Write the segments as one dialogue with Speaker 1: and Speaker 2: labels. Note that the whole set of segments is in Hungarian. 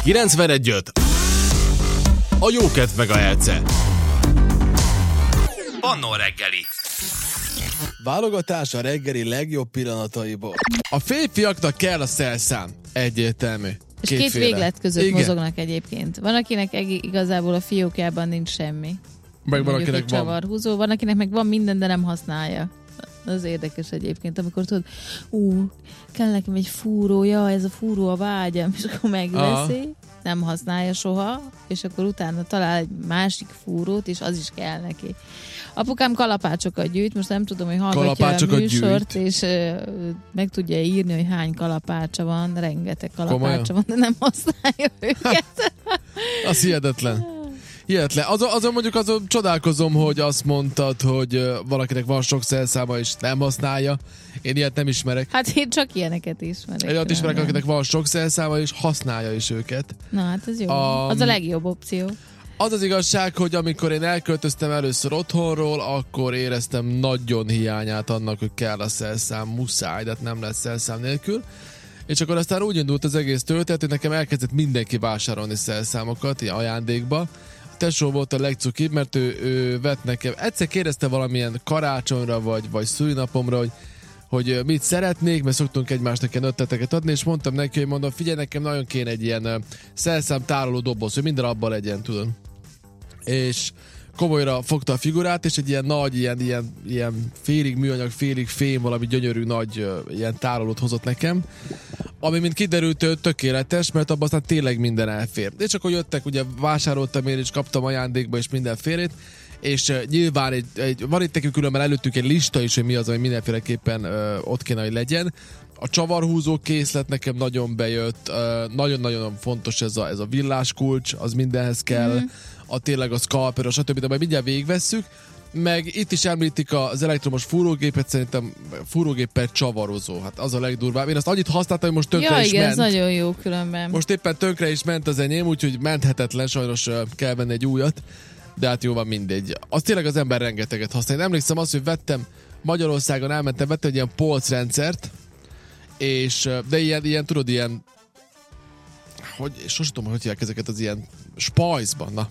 Speaker 1: 91.5. A jókedv megahertze. Annó reggeli.
Speaker 2: Válogatás a reggeli legjobb pillanataiból. A férfiaknak kell a szelszám. Egyértelmű.
Speaker 3: És két véglet között mozognak egyébként. Van, akinek igazából a fiókjában nincs semmi.
Speaker 2: Meg van, akinek van.
Speaker 3: Csavarhúzó. Van, akinek meg van minden, de nem használja. Az érdekes egyébként, amikor tudod, kell nekem egy fúró, ez a fúró a vágyam, és akkor megveszi, nem használja soha, és akkor utána talál egy másik fúrót, és az is kell neki. Apukám kalapácsokat gyűjt, most nem tudom, hogy hallgatja a műsort, és meg tudja írni, hogy hány kalapácsa van, rengeteg kalapácsa van, de nem használja őket.
Speaker 2: Az hihetetlen. Hihetetlen. Azon csodálkozom, hogy azt mondtad, hogy valakinek van sok szelszáma és nem használja. Én ilyet nem ismerek.
Speaker 3: Hát én csak ilyeneket ismerek.
Speaker 2: Én olyat ismerek, akinek van sok szelszáma és használja is őket.
Speaker 3: Na hát ez jó. Az a legjobb opció.
Speaker 2: Az az igazság, hogy amikor én elköltöztem először otthonról, akkor éreztem nagyon hiányát annak, hogy kell a szelszám, muszáj, de nem lesz szelszám nélkül. És akkor aztán úgy indult az egész történet, hogy nekem elkezdett mindenki vásárolni szelszámokat, ilyen ajándékba. Tesó volt a legcukibb, mert ő vett nekem. Egyszer kérdezte valamilyen karácsonyra, vagy szülinapomra, hogy mit szeretnék, mert szoktunk egymásnak ilyen ötleteket adni, és mondtam neki, hogy figyelj, nekem nagyon kéne egy ilyen szelszám tároló doboz, hogy minden abban legyen, tudod. És komolyra fogta a figurát, és egy ilyen nagy, ilyen félig műanyag, félig fém, valami gyönyörű nagy ilyen tárolót hozott nekem, ami mint kiderült tökéletes, mert abban aztán tényleg minden elfér. És akkor jöttek, ugye vásároltam én, és kaptam ajándékba, és mindenfélét, és nyilván van itt nekünk különben előttünk egy lista is, hogy mi az, ami mindenféleképpen ott kéne, hogy legyen. A csavarhúzó készlet nekem nagyon bejött, nagyon-nagyon fontos ez a villáskulcs, az mindenhez kell, tényleg a scalper, stb. De majd mindjárt végigvesszük. Meg itt is említik az elektromos fúrógépet, szerintem fúrógép per csavarozó. Hát az a legdurvább. Én azt annyit használtam, hogy most tönkre is ment.
Speaker 3: Ez nagyon jó különben.
Speaker 2: Most éppen tönkre is ment az enyém, úgyhogy menthetetlen, sajnos kell venni egy újat. De hát jó van, mindegy. Az tényleg az ember rengeteget használ. Én emlékszem azt, hogy vettem Magyarországon, vettem egy ilyen polcrendszert, és de ilyen tudod, ilyen sosem tudom, hogy hívják ezeket az ilyen spajzban.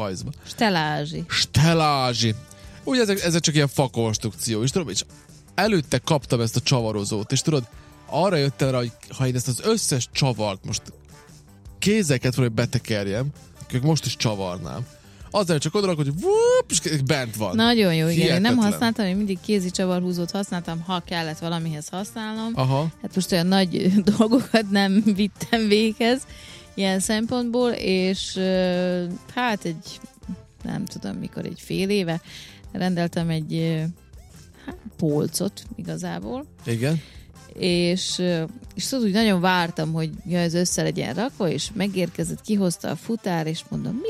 Speaker 2: Stelázsi. Ugye ez csak ilyen fakonstrukció, és tudod, és előtte kaptam ezt a csavarozót, és tudod, arra jöttem rá, hogy ha én ezt az összes csavart most kézeket valahogy betekerjem, akkor most is csavarnám. Azzal csak odarak, hogy és bent van.
Speaker 3: Nagyon jó, igen. Én nem használtam, én mindig kézi csavarhúzót használtam, ha kellett valamihez használnom.
Speaker 2: Aha.
Speaker 3: Hát most olyan nagy dolgokat nem vittem véghez ilyen szempontból, és hát nem tudom mikor, egy fél éve rendeltem egy polcot igazából.
Speaker 2: Igen. És
Speaker 3: tudod, hogy nagyon vártam, hogy ez össze legyen rakva, és megérkezett, kihozta a futár, és mondom,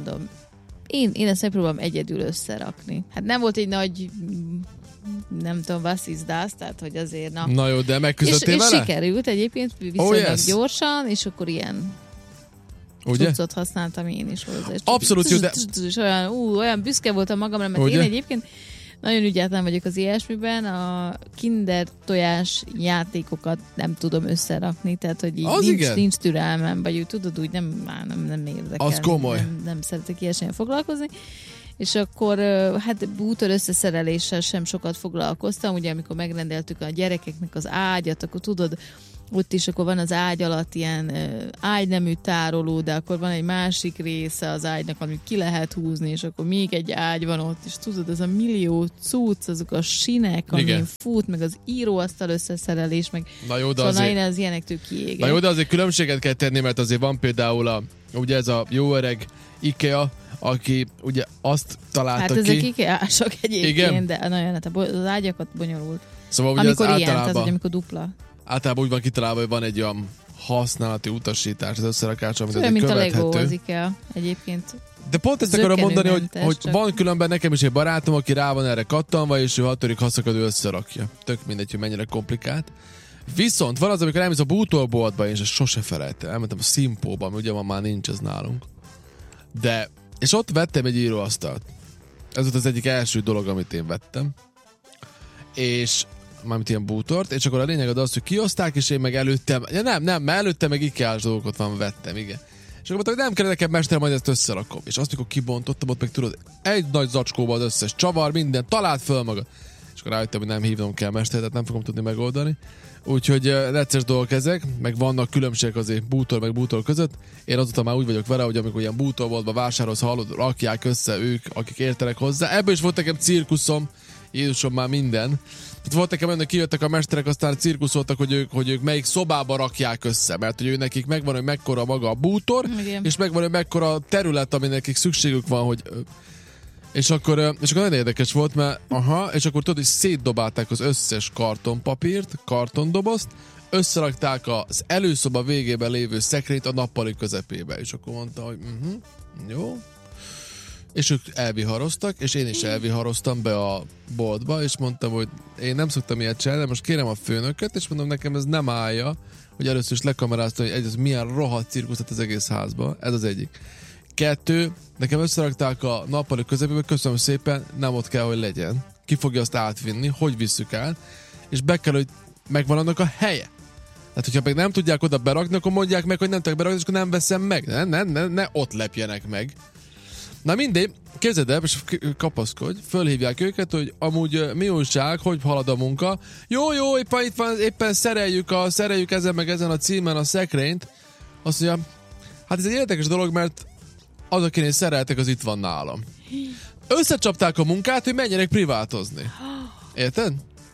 Speaker 3: én ezt megpróbálom egyedül összerakni. Hát nem volt egy nagy, nem tudom, vasszizdász, tehát hogy azért
Speaker 2: Na jó, de megküzdöttél vele?
Speaker 3: És sikerült egyébként viszonylag gyorsan, és akkor ilyen cuccot használtam én is hozzá.
Speaker 2: Abszolút jó, de...
Speaker 3: olyan büszke voltam magamra, mert én egyébként nagyon ügyetlen vagyok az ilyesmiben, a Kinder tojás játékokat nem tudom összerakni, tehát hogy így nincs türelmem, vagy úgy tudod, úgy nem érdekel.
Speaker 2: Az komoly.
Speaker 3: Nem szeretek ilyesmilyen foglalkozni. És akkor hát bútor összeszereléssel sem sokat foglalkoztam, ugye amikor megrendeltük a gyerekeknek az ágyat, akkor tudod, ott is akkor van az ágy alatt ilyen ágynemű tároló, de akkor van egy másik része az ágynak, amit ki lehet húzni, és akkor még egy ágy van ott, és tudod, ez a millió cucc, azok a sinek, amin fut, meg az íróasztal összeszerelés, meg
Speaker 2: na jó, de
Speaker 3: szóval
Speaker 2: azért...
Speaker 3: én az ilyenektől kiégek.
Speaker 2: Na jó, de azért különbséget kell tenni, mert azért van például ugye ez a jó öreg IKEA, aki ugye azt találta
Speaker 3: hát
Speaker 2: ki.
Speaker 3: Hát ezek IKEA-sok egyébként,
Speaker 2: igen?
Speaker 3: De nagyon, hát az ágyakat bonyolult.
Speaker 2: Szóval ugye
Speaker 3: amikor
Speaker 2: az
Speaker 3: ilyen,
Speaker 2: általában,
Speaker 3: tehát amikor dupla.
Speaker 2: Általában úgy van kitalálva, hogy van egy olyan használati utasítás az összerakásra, amit
Speaker 3: olyan,
Speaker 2: azért
Speaker 3: mint
Speaker 2: követhető.
Speaker 3: a Lego az IKEA egyébként.
Speaker 2: De pont ezt akarom mondani, hogy van különben nekem is egy barátom, aki rá van erre kattanva, és ő hatodik haszakadó összerakja. Tök mindegy, hogy mennyire komplikált. Viszont van az, amikor elmész a bútorboltba, és sose felejtem. Elmentem a Simpóba, ami ugye már nincs ez nálunk. És ott vettem egy íróasztalt. Ez volt az egyik első dolog, amit én vettem. És mármint ilyen bútort, és akkor a lényeg az, hogy kioszták, és én meg előttem, mert előttem meg IKEA-s dolgokat vettem, igen. akkor mondta, hogy nem kell nekem mester, majd ezt összerakom. És azt, mikor kibontottam, ott meg tudod, egy nagy zacskóba az összes csavar, minden, talált föl maga. És akkor rájöttem, hogy nem hívnom kell mester, tehát nem fogom tudni megoldani. Úgyhogy necces dolgok ezek, meg vannak különbségek azért bútor meg bútor között. Én azóta már úgy vagyok vele, hogy amikor ilyen bútorboltba vásárolsz, hallod, rakják össze ők, akik értenek hozzá. Ebből is volt nekem cirkuszom, Jézusom, már minden. Tehát volt nekem olyan, hogy kijöttek a mesterek, aztán cirkuszoltak, hogy ők melyik szobába rakják össze, mert hogy ő nekik megvan, hogy mekkora maga a bútor, igen. És megvan, hogy mekkora a terület, ami nekik szükségük van, hogy... És akkor nagyon érdekes volt, mert és akkor tudod, hogy szétdobálták az összes kartonpapírt, kartondobozt, összerakták az előszoba végében lévő szekrényt a nappali közepébe, és akkor mondta, hogy jó. És ők elviharoztak, és én is elviharoztam be a boltba, és mondtam, hogy én nem szoktam ilyet csinálni, de most kérem a főnököt, és mondom, nekem ez nem állja, hogy először is lekameráztam, hogy ez milyen rohadt cirkuszat az egész házba. Ez az egyik. 2, nekem összerakták a nappali közepébe, köszönöm szépen, nem ott kell, hogy legyen. Ki fogja azt átvinni, hogy visszük át, és be kell, hogy megvan annak a helye. Tehát, hogyha meg nem tudják oda berakni, akkor mondják meg, hogy nem tudják berakni, és akkor nem veszem meg. Ne ott lepjenek meg. Na mindegy, képzeld el, és kapaszkodj, fölhívják őket, hogy amúgy mi újság, hogy halad a munka. Jó, éppen szereljük ezen meg ezen a címen a szekrényt. Azt mondja, hát ez egy érdekes dolog, mert az, akinél szereltek, az itt van nálam. Összecsapták a munkát, hogy menjenek privátozni. Érted?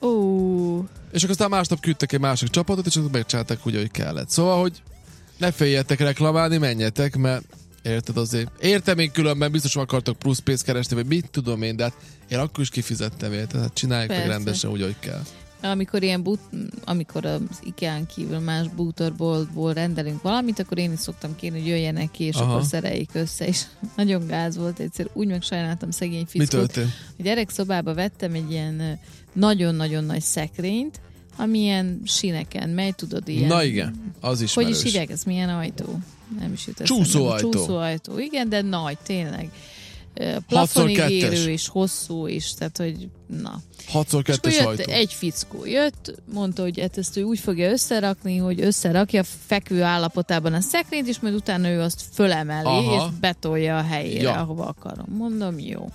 Speaker 2: És akkor aztán másnap küldtek egy másik csapatot, és akkor megcsinálták úgy, ahogy kellett. Szóval, hogy ne féljetek reklamálni, menjetek, mert érted azért. Értem, én különben biztos akartok plusz pénzt keresni, vagy mit tudom én, de hát én akkor is kifizettem, érted? Hát csinálják meg rendesen úgy, ahogy kell.
Speaker 3: Amikor az IKEA-n kívül más bútorboltból rendelünk valamit, akkor én is szoktam kérni, hogy jöjjenek ki, és akkor szereljék össze, és nagyon gáz volt egyszer. Úgy megsajnáltam szegény fickót, hogy gyerekszobába vettem egy ilyen nagyon-nagyon nagy szekrényt, ami ilyen síneken megy, tudod, ilyen...
Speaker 2: Na igen, az ismerős.
Speaker 3: Hogy is hívják, ez milyen ajtó? Nem is jut eszembe. Csúszóajtó, igen, de nagy, tényleg. Plafonig érő és hosszú is, tehát hogy na.
Speaker 2: 6x2-es ajtó.
Speaker 3: Egy fickó jött, mondta, hogy ezt ő úgy fogja összerakni, hogy összerakja fekvő állapotában a szekrényt, és majd utána ő azt fölemeli, és betolja a helyére, ahova akarom. Mondom, jó.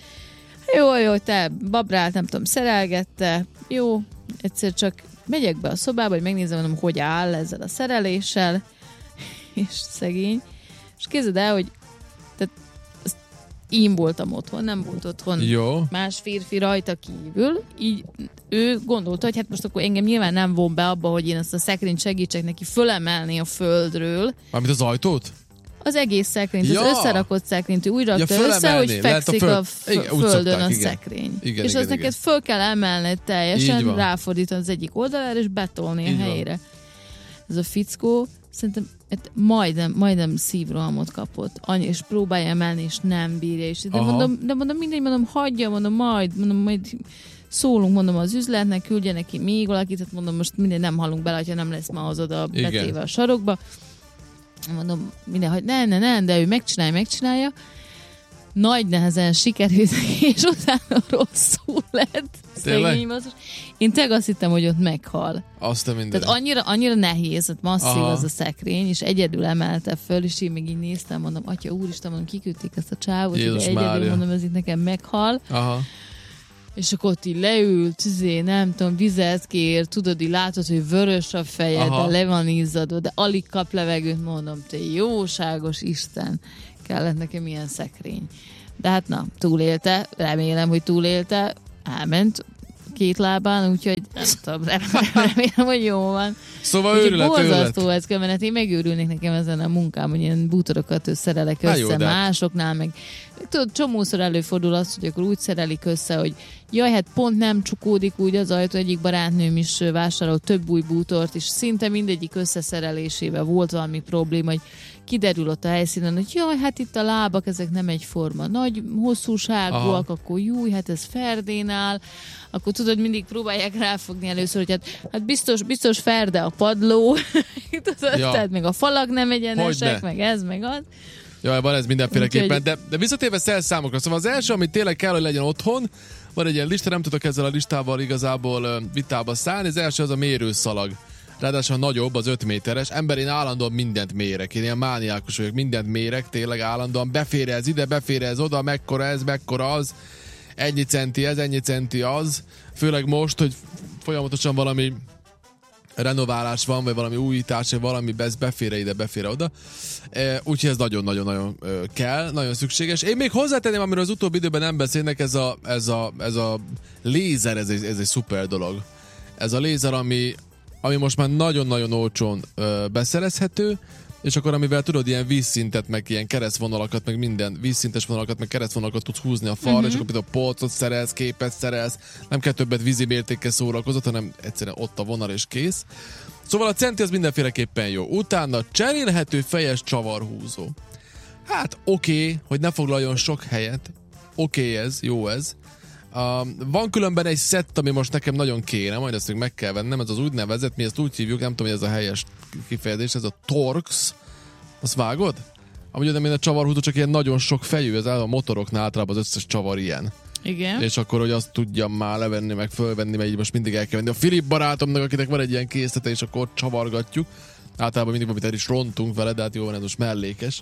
Speaker 3: Jó, te babrált, nem tudom, szerelgette, jó, egyszer csak megyek be a szobába, hogy megnézem, mondom, hogy áll ezzel a szereléssel, és szegény, és képzeld el, hogy én voltam otthon, nem volt otthon más férfi rajta kívül, így ő gondolta, hogy hát most akkor engem nyilván nem von be abba, hogy én ezt a szekrényt segítsek neki fölemelni a földről.
Speaker 2: Mármint az ajtót?
Speaker 3: Az egész szekrényt, az összerakott szekrényt, ő úgy rakta össze, hogy fekszik a földön a szekrény.
Speaker 2: Igen,
Speaker 3: és azt neked föl kell emelned teljesen, ráfordítani az egyik oldalára, és betolni a helyére. Ez a fickó szerintem majdnem szívrohamot kapott. És próbálja emelni, és nem bírja. És de mondom, mindegy, hagyja, majd szólunk, mondom, az üzletnek, küldje neki még valakit, tehát mondom, most mindegy, nem hallunk bele, ha nem lesz ma az oda betéve a sarokba. Mondom, minden, hogy nem, de ő megcsinálja. Nagy nehezen sikerült, és utána rosszul lett. Szegény basszus. Én tényleg azt hittem, hogy ott meghal. Tehát annyira nehéz, masszív az a szekrény, és egyedül emelte föl, és én még így néztem, mondom, atya úristen, mondom, kiküldték ezt a csávot, de egyedül mondom, ez itt nekem meghal. És akkor ott így leült, nem tudom, vizet kér, tudod, így látod, hogy vörös a feje, de le van izzadva, de alig kap levegőt, mondom, te jóságos Isten, kellett nekem ilyen szekrény. De hát na, túlélte, remélem, hogy túlélte, elment 2 lábán, úgyhogy nem tudom, remélem, hogy jó van.
Speaker 2: Szóval őrület.
Speaker 3: Borzasztó ez kövenet, én megőrülnék nekem ezen a munkám, hogy ilyen bútorokat szerelek össze másoknál, meg tudod, csomószor előfordul az, hogy akkor úgy szerelik össze, hogy jaj, hát pont nem csukódik úgy az ajtó, egyik barátnőm is vásárolt több új bútort, és szinte mindegyik összeszerelésével volt valami probléma, hogy kiderül ott a helyszínen, hogy jaj, hát itt a lábak, ezek nem egyforma nagy hosszúságúak, akkor jó, hát ez ferdén áll, akkor tudod, mindig próbálják ráfogni először, hogy hát biztos ferde a padló, tudod, tehát meg a falak nem egyenesek, meg ez, meg az.
Speaker 2: Jaj, van ez mindenféleképpen, de visszatérve szerszámokra, szóval az első, amit tényleg kell, hogy legyen otthon, van egy ilyen lista, nem tudok ezzel a listával igazából vitába szállni, az első az a mérőszalag. ráadásul nagyobb, az 5 méteres. Ember, én állandóan mindent mérek, én ilyen mániákus vagyok, mindent mérek, tényleg állandóan, befér ez ide, befér ez oda, mekkora ez, mekkora az, ennyi centi ez, ennyi centi az, főleg most, hogy folyamatosan valami renoválás van, vagy valami újítás, vagy valami befér ide, befér oda. Úgyhogy ez nagyon-nagyon-nagyon kell, nagyon szükséges. Én még hozzátenném, amiről az utóbbi időben nem beszélnek, ez a lézer, ez egy szuper dolog. Ez a lézer, ami most már nagyon-nagyon olcsón beszerezhető, és akkor amivel tudod, ilyen vízszintet, meg ilyen keresztvonalakat, meg minden vízszintes vonalakat, meg keresztvonalakat tudsz húzni a falra, és akkor például polcot szerez, képet szerez, nem kell többet vízimértékkel szórakozott, hanem egyszerűen ott a vonal és kész. Szóval a Centi az mindenféleképpen jó. Utána cserélhető fejes csavarhúzó. Hát oké, hogy ne foglaljon sok helyet. Oké ez, jó ez. Van különben egy szett, ami most nekem nagyon kéne, majd ezt még meg kell vennem, ez az úgynevezett, mi ezt úgy hívjuk, nem tudom, hogy ez a helyes kifejezés, ez a Torx. Azt vágod? Amúgy nem a csavarhúzó, csak ilyen nagyon sok fejű, ez a motoroknál általában az összes csavar ilyen.
Speaker 3: Igen.
Speaker 2: És akkor, hogy azt tudjam már levenni, meg fölvenni, mert így most mindig el kell venni. A Filip barátomnak, akinek van egy ilyen készlete, és akkor csavargatjuk. Általában mindig valamit el is rontunk vele, de hát jó, ez most mellékes.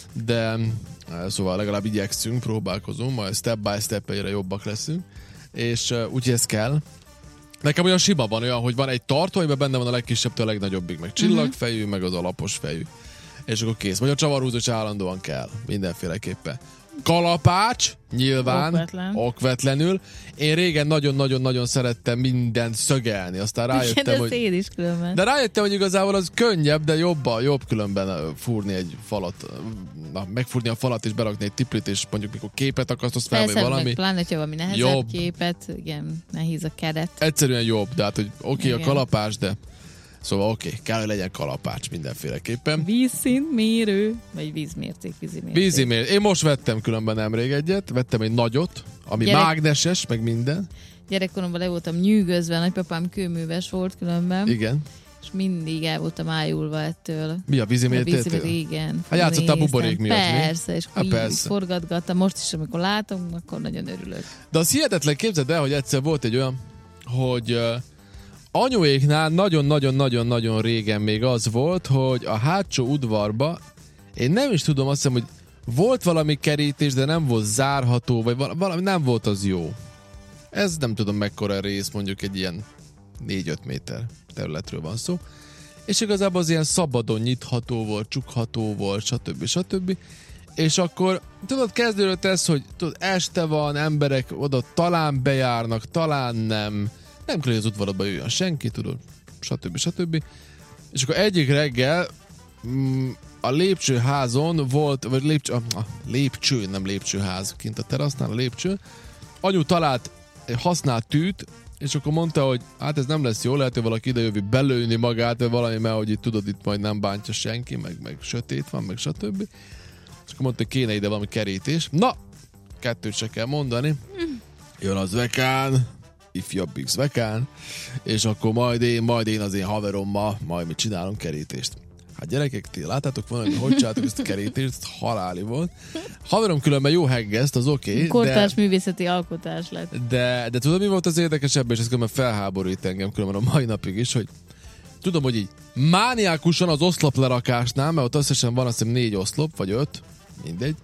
Speaker 2: De szóval legalább igyekszünk, próbálkozunk, majd step by step egyre jobbak leszünk. És úgyhogy ez kell. Nekem olyan sima van, olyan, hogy van egy tartó, amiben benne van a legkisebbtől a legnagyobbig, meg csillagfejű, meg az alapos fejű. És akkor kész. Vagy a csavarhúzó is állandóan kell. Mindenféleképpen. Kalapács, nyilván, okvetlenül. Én régen nagyon-nagyon-nagyon szerettem mindent szögelni, aztán rájöttem, hogy...
Speaker 3: én is különben.
Speaker 2: De rájöttem, hogy igazából az könnyebb, de jobb különben fúrni egy falat, megfúrni a falat és berakni egy tiplit, és mondjuk mikor képet akasztasz fel, vagy valami.
Speaker 3: Persze, pláne, hogyha valami nehezebb képet, igen, nehéz a keret.
Speaker 2: Egyszerűen jobb, de hát, hogy oké, a kalapás, de... Szóval oké, kell, hogy legyen kalapács mindenféleképpen.
Speaker 3: Vízszintmérő, vagy vízimérték.
Speaker 2: Én most vettem különben nemrég egyet, vettem egy nagyot, ami mágneses, meg minden.
Speaker 3: Gyerekkoromban le voltam nyűgözve, nagypapám kőműves volt különben.
Speaker 2: Igen.
Speaker 3: És mindig el voltam ájulva ettől.
Speaker 2: Mi a vízimértétől?
Speaker 3: Igen.
Speaker 2: Hát játszottál buborék miatt,
Speaker 3: persze, és
Speaker 2: persze.
Speaker 3: forgatgattam. Most is, amikor látom, akkor nagyon örülök.
Speaker 2: De az hihetetlen, képzeld el, hogy egyszer volt egy olyan, hogy... anyuéknál nagyon-nagyon-nagyon-nagyon régen még az volt, hogy a hátsó udvarba, én nem is tudom, azt hiszem, hogy volt valami kerítés, de nem volt zárható, vagy valami nem volt az jó. Ez nem tudom mekkora rész, mondjuk egy ilyen 4-5 méter területről van szó. És igazából az ilyen szabadon nyitható volt, csukható volt, stb. És akkor tudod, kezdődött ez, hogy tudod, este van, emberek oda talán bejárnak, talán nem kell, hogy az udvarodba jöjjön senki, tudod, stb. És akkor egyik reggel a lépcsőházon volt, vagy lépcső, nem lépcsőház, kint a terasznál a lépcső. Anyu talált egy használt tűt, és akkor mondta, hogy hát ez nem lesz jó, lehet, hogy valaki ide belőni magát, vagy valami, mert hogy itt tudod, itt majd nem bántja senki, meg sötét van, meg stb. És akkor mondta, hogy kéne ide valami kerítés. Na, kettőt se kell mondani. Jön az vekán, ifjabb X vekán, és akkor majd én az én haverommal majd mi csinálunk kerítést. Hát gyerekek, ti láttátok volna, hogy csináltuk ezt a kerítést, haláli volt. Haverom különben jó heggeszt, az oké.
Speaker 3: Kortárs művészeti alkotás lett.
Speaker 2: De tudod, mi volt az érdekesebb, és ez különben felháborít engem különben a mai napig is, hogy tudom, hogy így mániákusan az oszloplerakásnál, mert ott összesen van azt hiszem 4 oszlop, vagy 5, mindegy,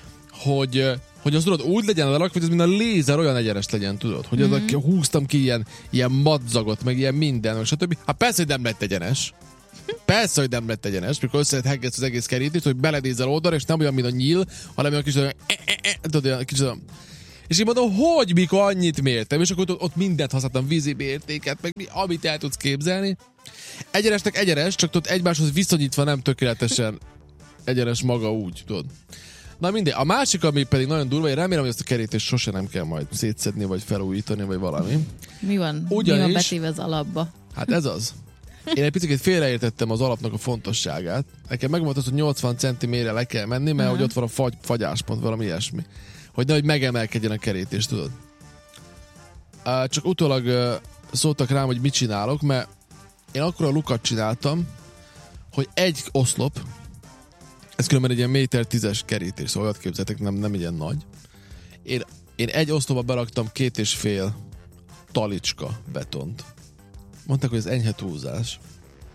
Speaker 2: hogy az tudod, úgy legyen lerakva, hogy ez mint a lézer olyan egyenes legyen, tudod? Hogy az, húztam ki ilyen madzagot, meg ilyen minden, meg stb. Hát persze, hogy nem lett egyenes. Persze, hogy nem lett egyenes, mikor összehet heggeszt az egész kerítést, hogy beledézel oldalra, és nem olyan, mint a nyíl, hanem olyan kis tudod, olyan kis és én mondom, hogy mikor annyit mértem, és akkor ott mindent használtam, vízimértéket, meg amit el tudsz képzelni. Egyenesnek egyenes, csak tudod, egymáshoz viszonyítva nem tökéletesen egyenes maga úgy, tudod. Na mindegy. A másik, ami pedig nagyon durva, én remélem, hogy ezt a kerítést sose nem kell majd szétszedni, vagy felújítani, vagy valami.
Speaker 3: Mi van betéve az alapba?
Speaker 2: Hát ez az. Én egy picit félreértettem az alapnak a fontosságát. Nekem megvolt az, hogy 80 cm-re le kell menni, mert hogy ott van a fagyáspont, valami ilyesmi. Hogy nehogy megemelkedjen a kerítés, tudod. Csak utólag szóltak rám, hogy mit csinálok, mert én akkor a lukat csináltam, hogy egy oszlop, ez különben egy ilyen 1,10 m kerítés, szóval olyat képzeltek, nem ilyen nagy. Én egy oszlopba beraktam 2,5 talicska betont. Mondták, hogy ez enyhe túlzás.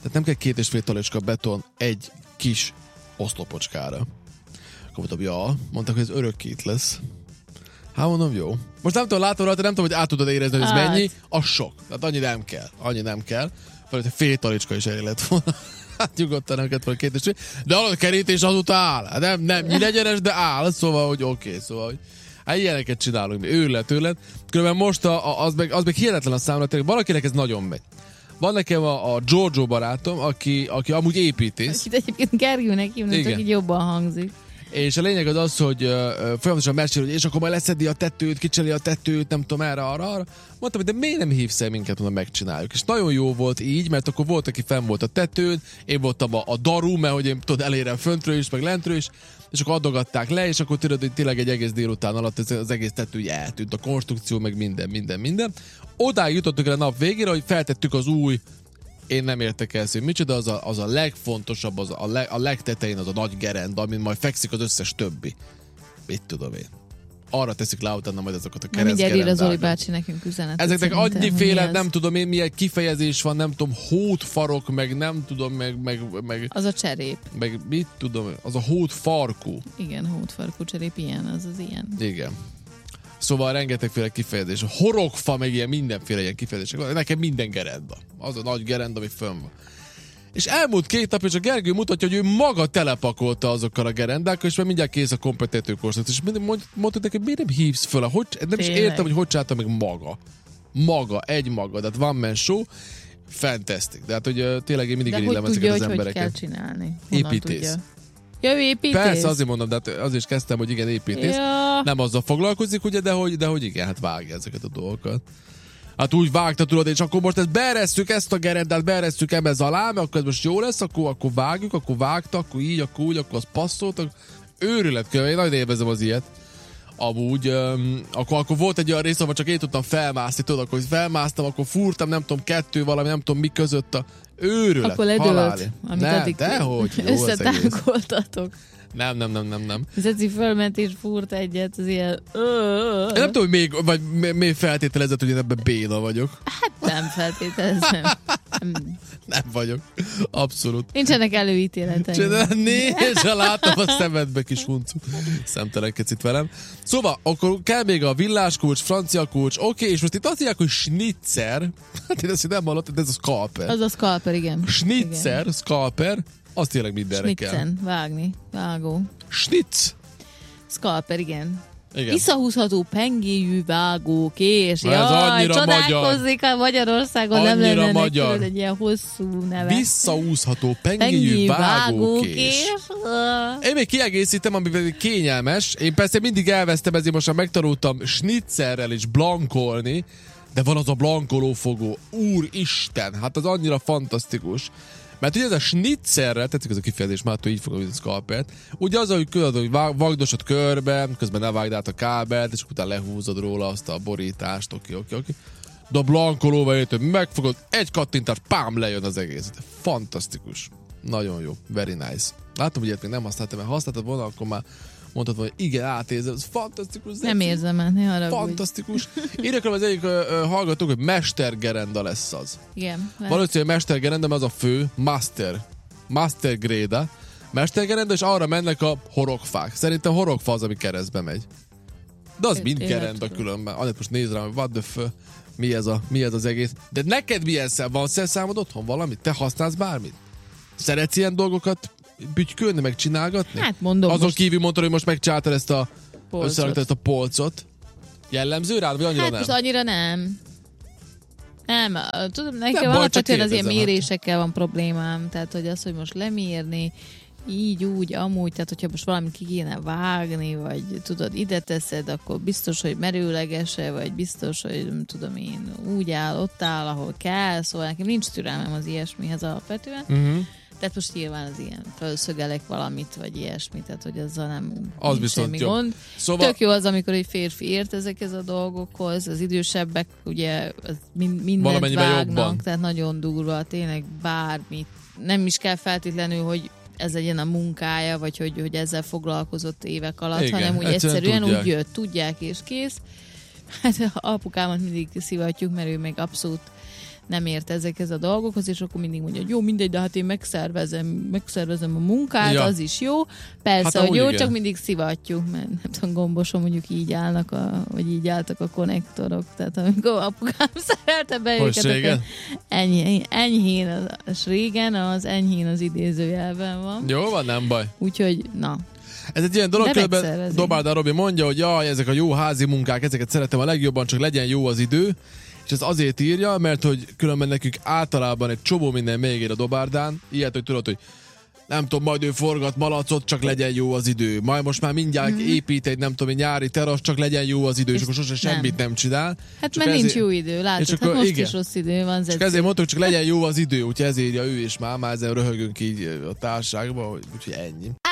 Speaker 2: Tehát nem kell 2,5 talicska beton egy kis oszlopocskára. Akkor mondtam, ja, mondták, hogy ez örökké itt lesz. Hát mondom, jó. Most nem tudom, látom rajta, nem tudom, hogy át tudod érezni, hogy ez mennyi. Az sok. Tehát annyi nem kell. Vagy fél talicska is elég lett volna. Hát nyugodtan nem kellett volna 2,5. De a kerítés azóta áll. Hát nem nyílegyenes, de áll. Szóval, hogy oké. Szóval, hogy hát ilyeneket csinálunk mi. Őrület. Különben most az meg hihetetlen a számra. Valakinek ez nagyon megy. Van nekem a Giorgio barátom, aki amúgy építész.
Speaker 3: Egyébként Gergőnek hívnak, hogy így jobban hangzik.
Speaker 2: És a lényeg az, hogy folyamatosan mesél, hogy és akkor majd leszedi a tetőt, kicseli a tetőt, nem tudom, arra. Mondtam, hogy de miért nem hívsz el minket, mondom, megcsináljuk. És nagyon jó volt így, mert akkor volt, aki fenn volt a tetőn, én voltam a daru, mert hogy én tudod, elérem föntről is, meg lentről is, és akkor adogatták le, és akkor tudod, hogy tényleg egy egész délután alatt az egész tető eltűnt, a konstrukció, meg minden. Odáig jutottuk el a nap végére, hogy feltettük az új, én nem értek el, hogy micsoda, az a legfontosabb, a legtetején az a nagy gerenda, amin majd fekszik az összes többi. Mit tudom én. Arra teszik le utána majd azokat a keresztgerendákat.
Speaker 3: Mindjárt ír az Oli bácsi nekünk üzenetet.
Speaker 2: Ezeknek annyiféle, nem tudom én, milyen kifejezés van, nem tudom, hótfarok, meg nem tudom, meg...
Speaker 3: Az a cserép.
Speaker 2: Meg mit tudom, az a hótfarkú.
Speaker 3: Igen, hótfarkú cserép, ilyen, az ilyen.
Speaker 2: Igen. Szóval rengetegféle kifejezés. Horogfa, meg ilyen mindenféle ilyen kifejezések. Nekem minden gerenda. Az a nagy gerenda, ami fönn van. És elmúlt 2 nap, és a Gergő mutatja, hogy ő maga telepakolta azokkal a gerendákkal, és már mindjárt kész a kompetentőkorszak. És mondta neki, miért nem hívsz föl? Nem is értem, hogy csinálta meg maga. Maga. Tehát one man show. Fantastic. De hát, hogy tényleg én mindig irigylem ezeket az embereket.
Speaker 3: De hogy kell csinálni?
Speaker 2: Építész.
Speaker 3: Ja, ő építész?
Speaker 2: Persze, azért mondom, de azért is kezdtem, hogy igen, építész. Ja. Nem azzal foglalkozik, ugye, de hogy igen, hát vágja ezeket a dolgokat. Hát úgy vágta, tudod, és akkor most beeresztjük ezt a gerendát, beeresztjük emez alá, mert akkor ez most jó lesz, akkor vágjuk, akkor vágta, akkor így, akkor úgy, akkor az passzolt. Őrület kell, én nagyon élvezem az ilyet. Amúgy, akkor volt egy olyan rész, ahol csak én tudtam felmászni, tudod, akkor felmásztam, akkor fúrtam, nem tudom, 2 valami, nem tudom mi között a őrület.
Speaker 3: Akkor ledőlt, amit addig összetánkoltatok.
Speaker 2: Nem.
Speaker 3: Zeci fölment és fúrt egyet, az ilyen...
Speaker 2: Én nem tudom, hogy még feltételezett, hogy én ebben béna vagyok.
Speaker 3: Hát nem feltételezem.
Speaker 2: Nem vagyok. Abszolút.
Speaker 3: Nincsenek előítéleteim.
Speaker 2: És látom a szemedbe, kis huncu. Szemtelenkedsz velem. Szóval, akkor kell még a villáskulcs, francia kulcs, oké, és most itt azt mondják, hogy schnitzer. Hát én ezt nem hallottam, de ez a scalper.
Speaker 3: Az a scalper, igen.
Speaker 2: Schnitzer, igen. Scalper, az tényleg mindenre kell.
Speaker 3: Schnitzen, vágni, vágó.
Speaker 2: Schnitz.
Speaker 3: Scalper, igen.
Speaker 2: Igen.
Speaker 3: Visszahúzható pengéjű vágókés.
Speaker 2: Jaj,
Speaker 3: csodálkozik a Magyarországon,
Speaker 2: annyira
Speaker 3: nem lenne
Speaker 2: magyar.
Speaker 3: Egy ilyen hosszú neve.
Speaker 2: Visszahúzható pengéjű vágókés. Én még kiegészítem, amivel kényelmes. Én persze mindig elvesztem, ezért most már megtanultam schnitzerrel is blankolni, de van az a blankolófogó. Úristen, hát az annyira fantasztikus. Mert ugye ez a schnitzerrel, tetszik ez a kifejezés, már így fogom a scalpert, ugye az, hogy vagdosod körbe, közben ne vágd át a kábelt, és utána lehúzod róla azt a borítást, oké. De a blankolóval jött, hogy megfogod, egy kattintás, pám, lejön az egész. Fantasztikus. Nagyon jó. Very nice. Látom, hogy ilyet még nem használtam, mert használtad volna, akkor már mondtad, hogy igen, átérzem, ez fantasztikus.
Speaker 3: Nem érzem el, ne haragudj.
Speaker 2: Fantasztikus. Írjak az egyik hallgatók, hogy mestergerenda lesz az.
Speaker 3: Igen.
Speaker 2: Valószínűleg mestergerenda, mert az a fő, master grade, mestergerenda, és arra mennek a horogfák. Szerintem horogfa az, ami keresztbe megy. De az mind gerenda különben. Azért most nézd rám, hogy what the fuck, mi ez az egész. De neked milyen van szerszámod otthon valamit? Te használsz bármit? Szeretsz ilyen dolgokat bütykölni, meg csinálgatni?
Speaker 3: Hát mondom.
Speaker 2: Azon kívül mondtad, hogy most megcsináltad ezt a polcot. Jellemző rád, vagy annyira
Speaker 3: hát
Speaker 2: nem?
Speaker 3: Most annyira nem. Nem, tudom, nekem alapvetően az ilyen mérésekkel van problémám. Tehát, hogy az, hogy most lemérni, így, úgy, amúgy, tehát hogyha most valamit ki kéne vágni, vagy tudod, ide teszed, akkor biztos, hogy merőlegese, vagy biztos, hogy nem tudom én, úgy áll, ott áll, ahol kell, szóval nekem nincs türelmem az ilyesmihez alapvetően. Tehát most nyilván az ilyen felszögelek valamit, vagy ilyesmit, tehát hogy azzal nem
Speaker 2: az
Speaker 3: nincs semmi
Speaker 2: jó.
Speaker 3: gond.
Speaker 2: Szóval...
Speaker 3: Tök jó az, amikor egy férfi ért ezekhez a dolgokhoz, az idősebbek ugye mindent vágnak, jobban. Tehát nagyon durva, tényleg bármit. Nem is kell feltétlenül, hogy ez legyen a munkája, vagy hogy ezzel foglalkozott évek alatt, igen, hanem úgy egyszerűen úgy jött, tudják és kész. Hát apukámat mindig szivatjuk, mert ő még abszolút nem ért ezekhez a dolgokhoz, és akkor mindig mondja, hogy jó, mindegy, de hát én megszervezem a munkát, az is jó. Persze, hogy jó, igen. Csak mindig szivatjuk, mert nem tudom, Gomboson mondjuk így állnak, vagy így álltak a konnektorok. Tehát amikor apukám szerelte be őket, enyhén az idézőjelben van.
Speaker 2: Jó van, nem baj.
Speaker 3: Úgyhogy, na.
Speaker 2: Ez egy ilyen dolog, közben Dobárdán Robi mondja, hogy jaj, ezek a jó házi munkák, ezeket szeretem a legjobban, csak legyen jó az idő, és ez azért írja, mert hogy különben nekünk általában egy csomó minden még ér a Dobárdán, ilyet, hogy tudod, hogy nem tudom, majd ő forgat malacot, csak legyen jó az idő. Majd most már mindjárt épít egy, nem tudom, egy nyári terasz, csak legyen jó az idő, és akkor sose semmit nem csinál.
Speaker 3: Hát mert nincs jó idő, látod, hát most is rossz idő van.
Speaker 2: Csak ezért mondtuk, csak legyen jó az idő, úgyhogy ezért írja ő, és már ezen röhögünk így a társaságban, úgyhogy ennyi.